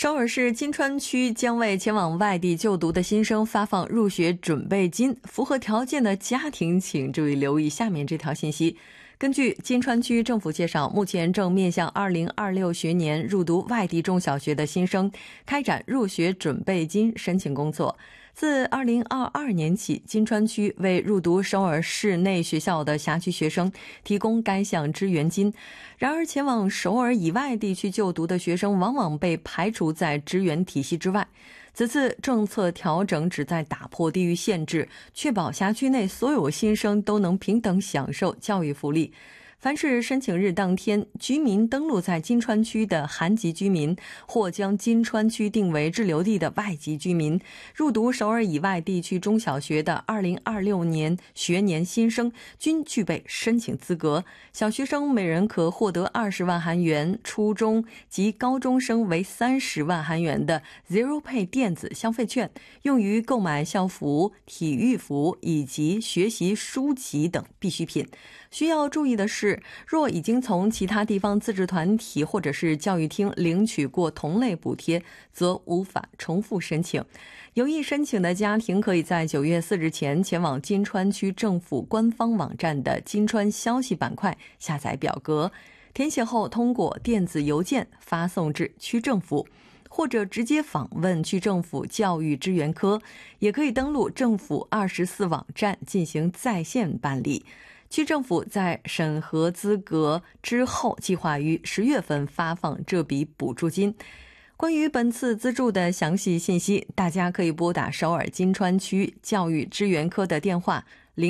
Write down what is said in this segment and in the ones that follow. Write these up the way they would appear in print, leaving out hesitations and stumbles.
首尔市金川区将为前往外地就读的新生发放入学准备金，符合条件的家庭请注意留意下面这条信息。根据金川区政府介绍，目前正面向2026学年入读外地中小学的新生开展入学准备金申请工作。自2022年起，金川区为入读首尔市内学校的辖区学生提供该项支援金。然而，前往首尔以外地区就读的学生往往被排除在支援体系之外。此次政策调整旨在打破地域限制，确保辖区内所有新生都能平等享受教育福利。凡是申请日当天居民登录在金川区的韩籍居民，或将金川区定为滞留地的外籍居民，入读首尔以外地区中小学的2026年学年新生均具备申请资格。小学生每人可获得20万韩元，初中及高中生为30万韩元的 Zero Pay 电子消费券，用于购买校服、体育服以及学习书籍等必需品。需要注意的是，若已经从其他地方自治团体或者是教育厅领取过同类补贴，则无法重复申请。有意申请的家庭可以在9月4日前前往金川区政府官方网站的金川消息板块下载表格，填写后通过电子邮件发送至区政府，或者直接访问区政府教育支援科，也可以登录政府24网站进行在线办理。区政府在审核资格之后，计划于10月份发放这笔补助金。关于本次资助的详细信息，大家可以拨打首尔金川区教育支援科的电话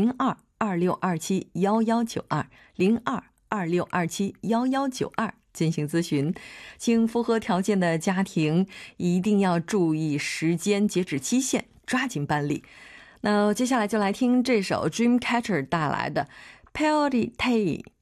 02-2627-1192 02-2627-1192进行咨询。请符合条件的家庭一定要注意时间截止期限，抓紧办理。那接下来就来听这首 Dreamcatcher 带来的 Peori Tay。